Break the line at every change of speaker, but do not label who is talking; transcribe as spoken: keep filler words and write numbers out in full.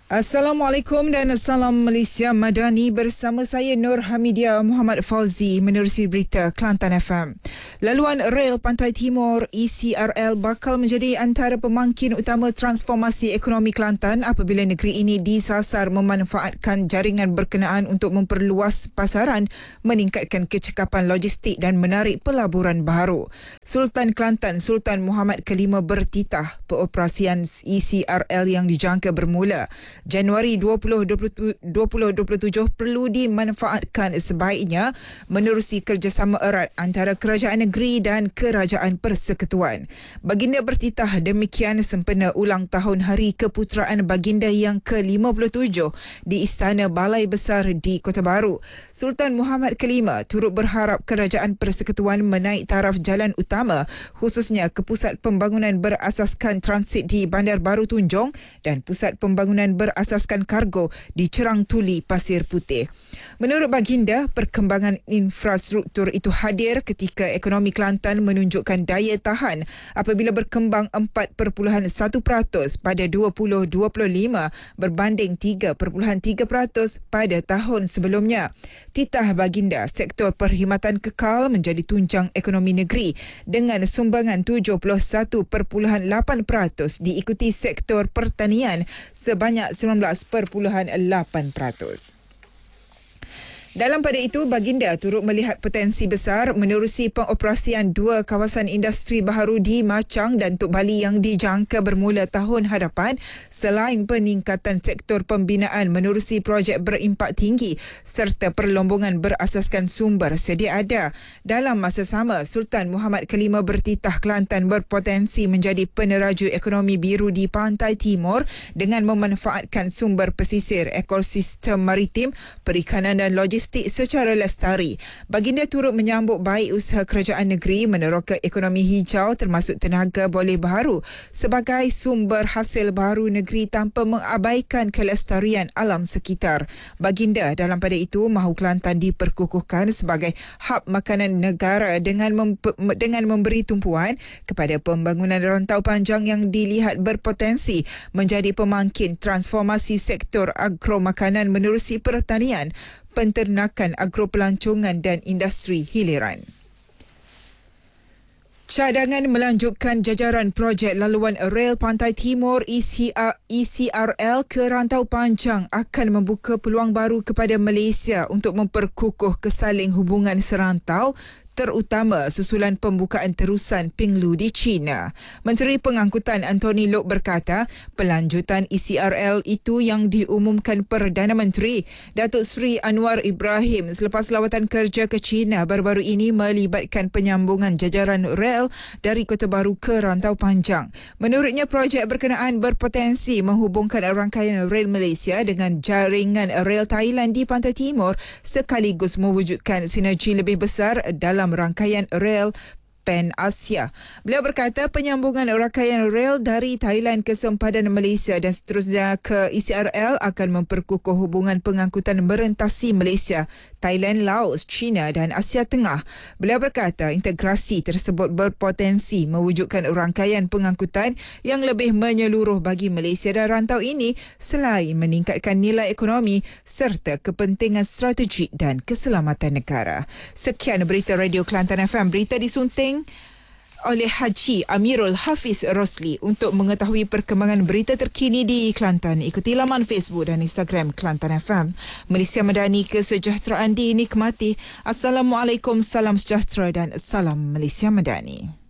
Assalamualaikum dan salam Malaysia Madani, bersama saya Nur Hamidia Muhammad Fauzi menerusi berita Kelantan F M. Laluan rel Pantai Timur E C R L bakal menjadi antara pemangkin utama transformasi ekonomi Kelantan apabila negeri ini disasar memanfaatkan jaringan berkenaan untuk memperluas pasaran, meningkatkan kecekapan logistik dan menarik pelaburan baharu. Sultan Kelantan Sultan Muhammad kelima bertitah peroperasian E C R L yang dijangka bermula Januari dua ribu dua puluh tujuh perlu dimanfaatkan sebaiknya menerusi kerjasama erat antara kerajaan negeri dan kerajaan persekutuan. Baginda bertitah demikian sempena ulang tahun Hari Keputeraan Baginda yang ke lima puluh tujuh di Istana Balai Besar di Kota Baru. Sultan Muhammad kelima turut berharap kerajaan persekutuan menaik taraf jalan utama khususnya ke pusat pembangunan berasaskan transit di Bandar Baru Tunjong dan pusat pembangunan ber berasaskan kargo di Cerang Tuli, Pasir Putih. Menurut Baginda, perkembangan infrastruktur itu hadir ketika ekonomi Kelantan menunjukkan daya tahan apabila berkembang empat perpuluhan satu peratus pada dua ribu dua puluh lima berbanding tiga perpuluhan tiga peratus pada tahun sebelumnya. Titah Baginda, sektor perkhidmatan kekal menjadi tunjang ekonomi negeri dengan sumbangan tujuh puluh satu perpuluhan lapan peratus diikuti sektor pertanian sebanyak sembilan belas perpuluhan lapan peratus. Dalam pada itu, Baginda turut melihat potensi besar menerusi pengoperasian dua kawasan industri baharu di Machang dan Tok Bali yang dijangka bermula tahun hadapan selain peningkatan sektor pembinaan menerusi projek berimpak tinggi serta perlombongan berasaskan sumber sedia ada. Dalam masa sama, Sultan Muhammad kelima bertitah Kelantan berpotensi menjadi peneraju ekonomi biru di Pantai Timur dengan memanfaatkan sumber pesisir, ekosistem maritim, perikanan dan logistik secara lestari. Baginda turut menyambut baik usaha kerajaan negeri meneroka ekonomi hijau termasuk tenaga boleh baharu sebagai sumber hasil baharu negeri tanpa mengabaikan kelestarian alam sekitar. Baginda dalam pada itu mahu Kelantan diperkukuhkan sebagai hub makanan negara dengan mem- dengan memberi tumpuan kepada pembangunan rantau panjang yang dilihat berpotensi menjadi pemangkin transformasi sektor agromakanan menerusi pertanian, penternakan, agropelancongan dan industri hiliran. Cadangan melanjutkan jajaran projek laluan rel Pantai Timur E C R L ke rantau panjang akan membuka peluang baru kepada Malaysia untuk memperkukuh kesaling hubungan serantau, terutama susulan pembukaan terusan Pinglu di China. Menteri Pengangkutan Anthony Loke berkata, pelanjutan E C R L itu yang diumumkan Perdana Menteri Datuk Seri Anwar Ibrahim selepas lawatan kerja ke China baru-baru ini melibatkan penyambungan jajaran rel dari Kota Baru ke rantau panjang. Menurutnya, projek berkenaan berpotensi menghubungkan rangkaian rel Malaysia dengan jaringan rel Thailand di Pantai Timur sekaligus mewujudkan sinergi lebih besar dalam rangkaian rel Pan Asia. Beliau berkata penyambungan rangkaian rel dari Thailand ke sempadan Malaysia dan seterusnya ke E C R L akan memperkukuh hubungan pengangkutan merentasi Malaysia, Thailand, Laos, China dan Asia Tengah. Beliau berkata integrasi tersebut berpotensi mewujudkan rangkaian pengangkutan yang lebih menyeluruh bagi Malaysia dan rantau ini selain meningkatkan nilai ekonomi serta kepentingan strategik dan keselamatan negara. Sekian berita Radio Kelantan F M. Berita disunting oleh Haji Amirul Hafiz Rosli. Untuk mengetahui perkembangan berita terkini di Kelantan, ikuti laman Facebook dan Instagram Kelantan F M. Malaysia Madani, kesejahteraan dinikmati. Assalamualaikum, salam sejahtera dan salam Malaysia Madani.